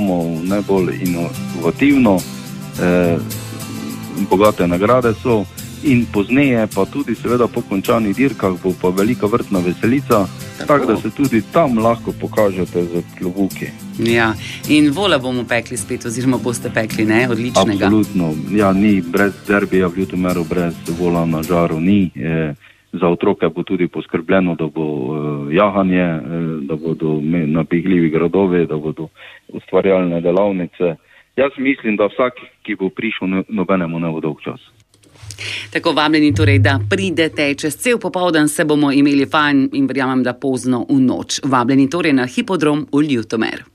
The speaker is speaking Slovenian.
domov, najbolj inovativno, bogate nagrade so in pozneje pa tudi seveda po končanih dirkah bo pa velika vrtna veselica, tako da se tudi tam lahko pokažete z klobuki. Ja, in vola bomo pekli spet, oziroma boste pekli, ne? Odličnega. Absolutno, ja, ni brez derbija v Ljutomeru, brez vola na žaru ni. Za otroke bo tudi poskrbljeno, da bo jahanje, da bodo napihljivi gradovi, da bodo ustvarjalne delavnice. Jaz mislim, da vsak, ki bo prišel, nobenemu ne bo dolg čas. Tako vabljeni torej, da pridete, čez cel popoldan se bomo imeli fajn in verjamem, da pozno v noč. Vabljeni torej na hipodrom v Ljutomer.